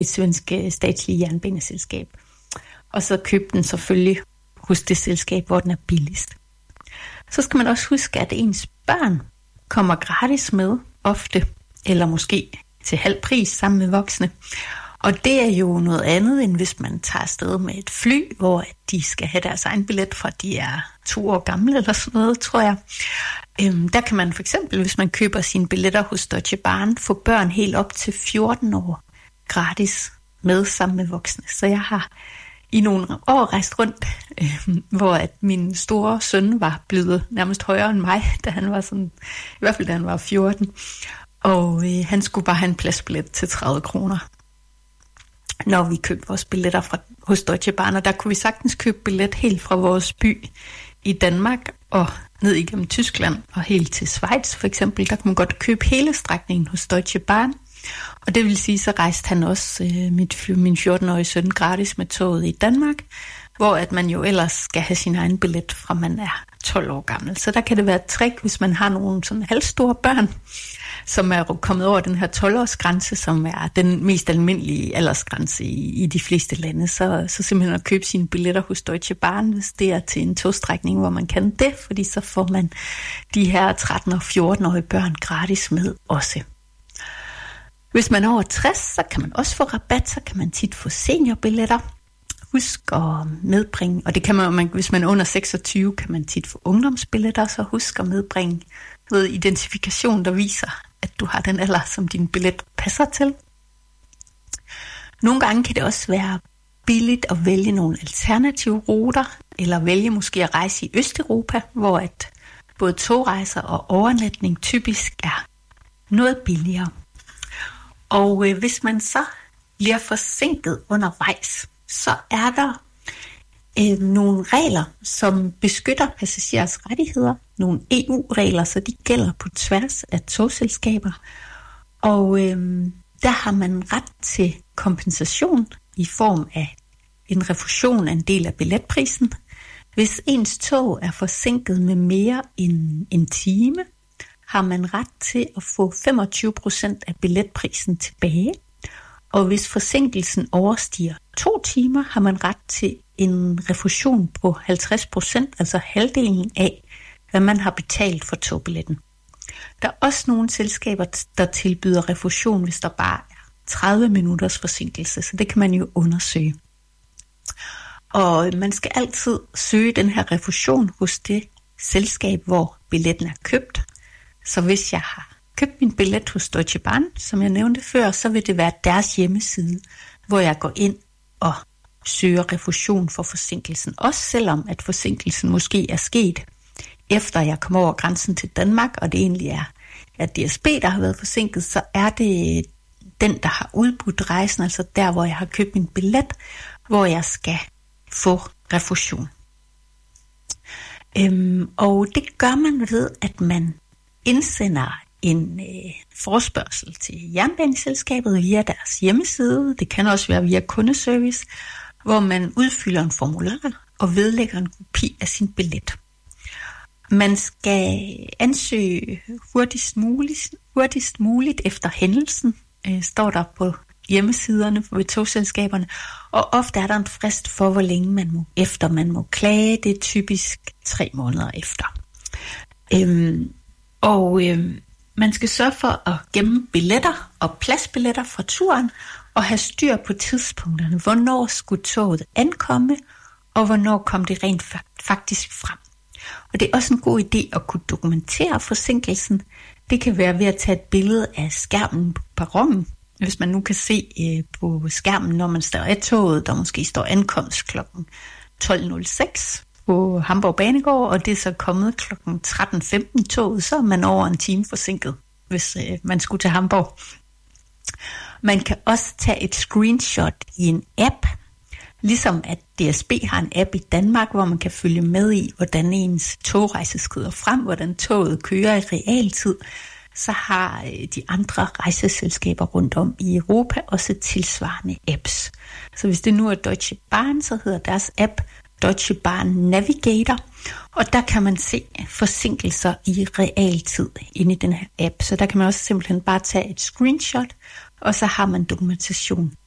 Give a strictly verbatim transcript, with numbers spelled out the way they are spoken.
det svenske statslige jernbaneselskab. Og så købe den selvfølgelig hos det selskab, hvor den er billigst. Så skal man også huske, at ens børn kommer gratis med ofte, eller måske til halv pris sammen med voksne. Og det er jo noget andet, end hvis man tager afsted med et fly, hvor de skal have deres egen billet fra de er to år gamle eller sådan noget, tror jeg. Øhm, der kan man for eksempel, hvis man køber sine billetter hos Deutsche Bahn, få børn helt op til fjorten år gratis med sammen med voksne. Så jeg har i nogle år rejst rundt, øh, hvor at min store søn var blevet nærmest højere end mig, da han var sådan, i hvert fald da han var fjorten. Og øh, han skulle bare have en pladsbillet til tredive kroner, når vi købte vores billetter fra, hos Deutsche Bahn. Og der kunne vi sagtens købe billet helt fra vores by i Danmark og ned igennem Tyskland og helt til Schweiz for eksempel. Der kunne man godt købe hele strækningen hos Deutsche Bahn. Og det vil sige, så rejste han også øh, mit, min fjorten-årige søn gratis med toget i Danmark, hvor at man jo ellers skal have sin egen billet fra man er tolv år gammel. Så der kan det være et trick, hvis man har nogle sådan halvstore børn, som er kommet over den her tolv-årsgrænse, som er den mest almindelige aldersgrænse i, i de fleste lande. Så, så simpelthen at købe sine billetter hos Deutsche Bahn, hvis det er til en togstrækning, hvor man kan det, fordi så får man de her tretten- og fjorten-årige børn gratis med også. Hvis man er over tres, så kan man også få rabat, så kan man tit få seniorbilletter. Husk at medbringe, og det kan man, hvis man er under seksogtyve, kan man tit få ungdomsbilletter, så husk at medbringe noget identifikation, der viser, at du har den alder, som din billet passer til. Nogle gange kan det også være billigt at vælge nogle alternative ruter, eller vælge måske at rejse i Østeuropa, hvor at både togrejser og overnatning typisk er noget billigere. Og øh, hvis man så bliver forsinket undervejs, så er der øh, nogle regler, som beskytter passagerers rettigheder. Nogle E U-regler, så de gælder på tværs af togselskaber. Og øh, der har man ret til kompensation i form af en refusion af en del af billetprisen. Hvis ens tog er forsinket med mere end en time, har man ret til at få femogtyve procent af billetprisen tilbage. Og hvis forsinkelsen overstiger to timer, har man ret til en refusion på halvtreds procent, altså halvdelen af, hvad man har betalt for togbilletten. Der er også nogle selskaber, der tilbyder refusion, hvis der bare er tredive minutters forsinkelse, så det kan man jo undersøge. Og man skal altid søge den her refusion hos det selskab, hvor billetten er købt. Så hvis jeg har købt min billet hos Deutsche Bahn, som jeg nævnte før, så vil det være deres hjemmeside, hvor jeg går ind og søger refusion for forsinkelsen. Også selvom at forsinkelsen måske er sket, efter jeg kom over grænsen til Danmark, og det egentlig er at D S B, der har været forsinket, så er det den, der har udbudt rejsen, altså der, hvor jeg har købt min billet, hvor jeg skal få refusion. Øhm, og det gør man ved, at man indsender en øh, forespørgsel til jernbaneselskabet via deres hjemmeside. Det kan også være via kundeservice, hvor man udfylder en formular og vedlægger en kopi af sin billet. Man skal ansøge hurtigst muligt, hurtigst muligt efter hændelsen, øh, står der på hjemmesiderne ved togselskaberne, og ofte er der en frist for, hvor længe man må efter. Man må klage, det er typisk tre måneder efter. Øhm, og øhm, man skal sørge for at gemme billetter og pladsbilletter fra turen, og have styr på tidspunkterne. Hvornår skulle toget ankomme, og hvornår kom det rent faktisk frem. Og det er også en god idé at kunne dokumentere forsinkelsen. Det kan være ved at tage et billede af skærmen på perronen. Hvis man nu kan se øh, på skærmen, når man står af toget, der måske står ankomst klokken tolv nul seks på Hamburg Banegård, og det er så kommet klokken tretten femten toget, så er man over en time forsinket, hvis øh, man skulle til Hamburg. Man kan også tage et screenshot i en app, ligesom at D S B har en app i Danmark, hvor man kan følge med i, hvordan ens togrejse skrider frem, hvordan toget kører i realtid. Så har de andre rejseselskaber rundt om i Europa også tilsvarende apps. Så hvis det nu er Deutsche Bahn, så hedder deres app Deutsche Bahn Navigator, og der kan man se forsinkelser i realtid inde i den her app. Så der kan man også simpelthen bare tage et screenshot, og så har man dokumentation